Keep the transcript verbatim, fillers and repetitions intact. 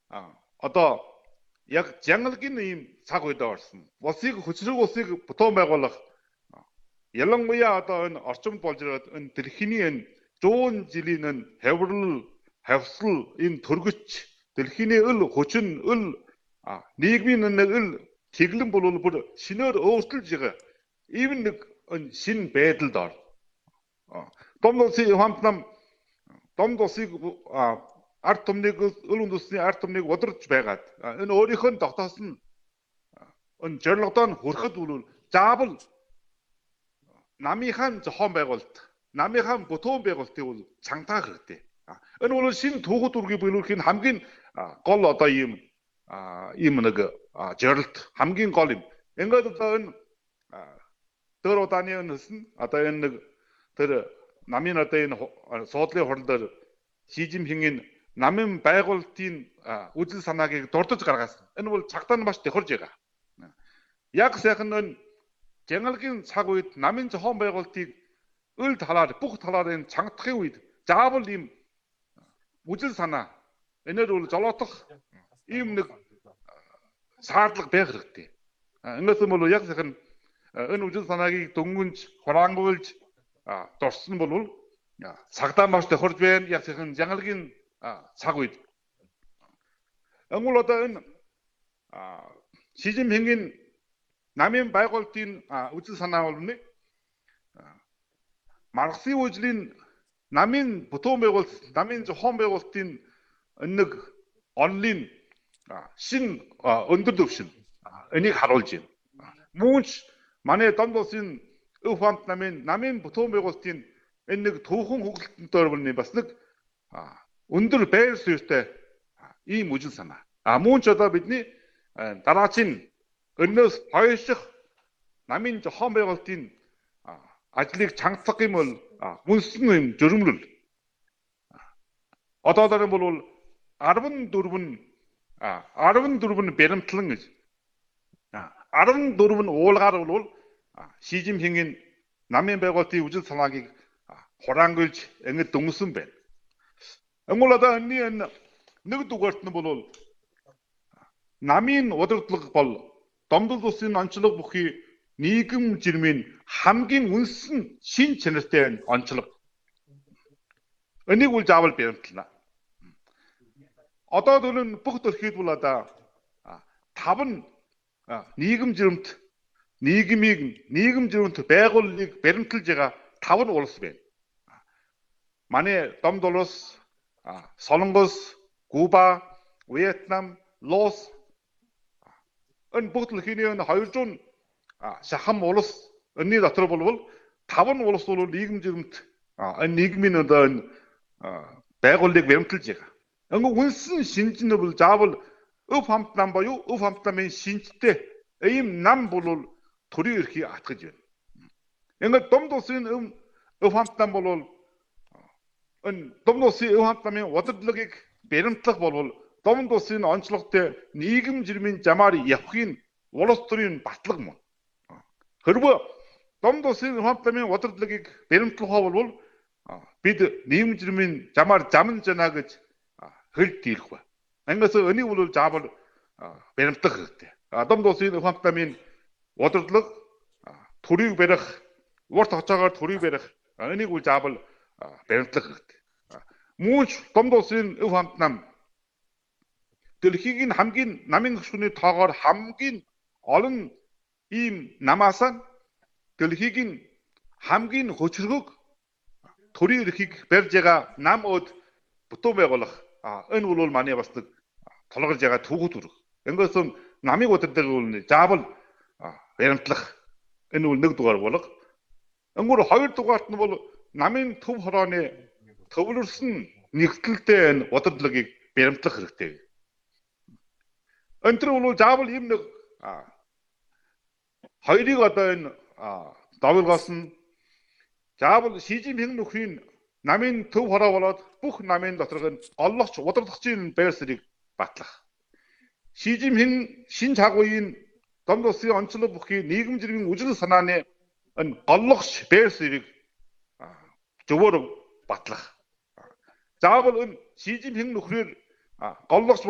одоо яг жангалгийн ийм цаг үед орсон. Улсыг хөсрөг улсыг бутуун байгуулах ялангуяа одоо энэ орчимд болж ирээд энэ дэлхийн энэ зуун жилийн энэ хаврал, хавсал, энэ төргөч дэлхийн өл хүчин өл нийгмийн нэг өл тэглэн болвол бүр шинээр өөрчилж байгаа. Ийм нэг шинэ байдалд ор. Домд улсын хамт нам домд улсыг ард түмнийг өл үндэсний ард түмнийг удирдах байгаад энэ өөрийнхөө тогтоосон энэ зорилгодоо хүрэхэд бол заавал намынхаа зохион байгуулалт, намынхаа бутуун байгуулалтыг бол цангатах хэрэгтэй. Энэ бол шинэ түүхэд үргийг биелүүлэхийн хамгийн гол одоо ийм ийм нэг зорилт хамгийн гол юм. Ингээд одоо энэ дөр удааны нэсэн одоо энэ нэг тэр намын одоо энэ суудлын хурал дээр Ши Жинпингийн намын байгуулалтын үзэл санааг дурдж гаргасан. Энэ бол цагтаа маш тохирж байгаа. Яг сайхан энэ жангалгийн цаг үед намын зохион байгуулалтыг өл талаар бүх талаар энэ цангадахын үед заавал ийм үзэл санаа энээр бол жолоодох ийм нэг шаардлага байх хэрэгтэй. Ингэсэн бол яг сайхан энэ үзэл санааг дөнгөнж хураангуйлж дурсан бол цагтаа маш тохирж байна. Яг сайхан жангалгийн цаг үед. Өнгөл одоо энэ Ши Жинпингийн намын байгуулалтын үзэл санаа бол нэг Марксийн үжлийн намын бутуун байгуулалт, намын зохион байгуулалтын нэг онлын шин өндөр дэвшин энийг харуулж байна. Мөнч манай домд улсын өв хамт намын намын бутуун байгуулалтын энэ нэг түүхэн хөглөлтөөр бол бас нэг өндөр байр суурьтай ийм үжил санаа. А мөнч одоо бидний дараагийн өнөөс хойших намын зохион байгуулалтын ажлыг чангацах юм бол үнсэн юм жөрмөл. Одоодор бол арван дөрвөн арван дөрвөн баримтлан гэж арван дөрвөн уулгаар бол Ши Жинпингийн намын байгуулалтын үжил санааг хураангуйлж ингэж дүнсэн байна. Өнгөл одоо энэ нэг дугаарт нь бол намын удирдлага бол домдол улсын онцлог бүхий нийгэм жирмийн хамгийн үнсэн шин чанартай онцлог. Энийг үл заавал баримтлана. Одоо төлөн бүх төрхийд бол одоо таван нийгэм жирэмт нийгмийг нийгэм жирэмт байгууллагыг баримтлж байгаа таван улс байна. Манай домд улс, Солонгос, Куба, Вьетнам, Лаос энэ бүх дэлхийн хоёрдугаар шахам улс энэний дотор бол таван улс бол нийгэм жирэмт энэ нийгмийн одоо энэ байгууллагыг баримтлж байгаа. Өнгө үнсэн шинж нь бол заавал өв хамт нам боيو өв хамт намын шинжтэй ийм нам бол төрийн эрхийг атгаж байна. Ингээд домд улсын өв хамт нам бол энэ домд улсын өв хамт намын удирдлагыг баримтлах бол домд улсын онцлогтой нийгэм жирмийн замаар явахын улс төрийн батлага мөн. Хэрвээ домд улсын өв хамт намын удирдлагыг баримтлах бол бид нийгэм жирмийн замаар замн жана гэж хэлж дийлэх ба. Ангаас энийг бол заавал баримтлах хэрэгтэй. Домд улсын өв хамт намын удирдлага төрийг барих, урт хугацаагаар төрийг барих энийг бол заавал баримтлах хэрэгтэй. Мөнч домд улсын өв хамт нам дэлхийн хамгийн намын гүшүүний тоогоор хамгийн олон ийм намаас дэлхийн хамгийн хөчрөг төрийн эрхийг барьж байгаа нам өд бутуун байгуулах энэ бол манай бас нэг толгорж байгаа түүхүүд үрг. Ингээс намыг удирдаг бол заавал баримтлах энэ бол нэг дугаар болго. Өнгөр хоёр дугаарт нь бол намын төв хорооны төвлөрсөн нэгдэлтэй энэ удирдлагыг баримтлах хэрэгтэй. Өнтөр бол заавал ийм нэг хоёрыг одоо энэ давилгоос нь заавал Ши Жинпин нөхрийн намын төв хороо болоод бүх намын доторх нь оллогч удирдахчийн байр суурийг батлах. Ши Жинпин шин цаг үеийн домд улсын онцлог бүхий нийгэм жирмийн үжил санааны энэ голлогч байр суурийг зөвөр батлах. Заавал энэ Ши Жинпин нөхрөөр голлогч